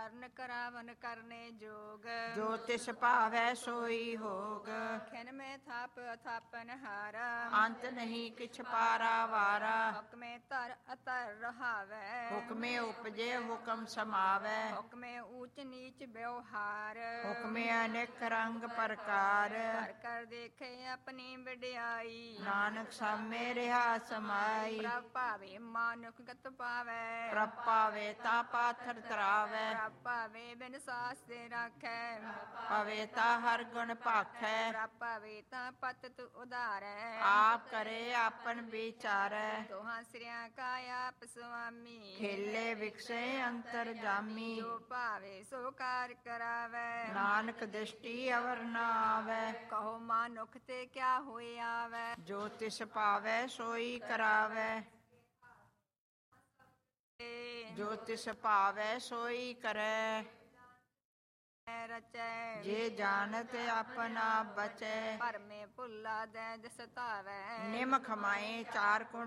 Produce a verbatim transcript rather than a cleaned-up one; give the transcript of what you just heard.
ਕਰਨ ਕਰਾਵਨ ਕਰਨੇ ਜੋਗ। ਜੋ ਤਿਸ ਭਾਵੈ ਸੋਈ ਹੋਗ। ਖਿਨ ਮੈਂ ਥਾਪ ਅਥਾਪਨ ਹਾਰ। ਅੰਤ ਨਹੀਂ ਕਿਛ ਪਾਰਾ ਵਾਰਾ। ਹੁਕਮੇ ਧਰ ਅਤਰ ਰਹਾਵੈ। ਹੁਕਮੇ ਉਪਜੇ ਹੁਕਮ ਸਮਾਵੈ। ਹੁਕਮੇ ਊਚ ਨੀਚ ਵਿਵਹਾਰ। ਹੁਕਮੇ ਅਨੇਕ ਰੰਗ ਪ੍ਰਕਾਰ। ਕਰ ਕਰ ਦੇਖੇ ਆਪਣੀ ਵਡਿਆਈ। ਨਾਨਕ ਸਾਮੇ ਰਿਹਾ ਸਮਾਈ। ਪ੍ਰਭ ਭਾਵੇ ਮਾਨੁਖ ਗਤ ਪਾਵੈ। ਪ੍ਰਭ ਪਾਵੇ ਤਾ ਪਾਥਰ ਤਰਾਵੈ। ਪ੍ਰਭ ਭਾਵੇ ਬਿਨ ਸਾਸ ਤੇ ਰਾਖੈ। ਪਵੇ ਤਾ ਹਰ ਗੁਣ ਭਾਖੈ। ਪ੍ਰਭ ਭਾਵੇ ਤਾਂ ਪਤਿਤ ਉਧਾਰੈ। ਆਪ ਕਰੇ ਆਪਨ ਵਿਚਾਰੈ। ਦੋਹਾਂ ਸਿਰਿਆਂ ਕਾ ਆਪ ਸੁਆਮੀ। ਖੇਲੇ ਵਿਕਸੇ ਅੰਤਰ ਜਾਮੀ। ਜੋ ਭਾਵੇ ਸੋ ਕਾਰ ਕਰਾਵੈ। ਨਾਨਕ ਦ੍ਰਿਸ਼ਟੀ ਅਵਰ ਨਾ ਆਵੈ। ਕਹੋ ਮਾਨੁਖ ਤੇ ਕਿਆ ਹੋਇ ਆਵੈ। ਜੋ ਤਿਸ ਭਾਵੈ ਸੋਈ ਕਰਾਵੈ। ਜੋ ਤਿਸ ਭਾਵੈ ਸੋਈ ਕਰੈ। ਰਚੈ ਜੇ ਜਾਣਤ ਆਪਣਾ ਬਚੈ। ਭਰਮੇ ਭੁੱਲਾ ਦੈ ਜਸ ਧਾਵੈ। ਨਿਮ ਖਮਾਏ ਚਾਰ ਕੁਣ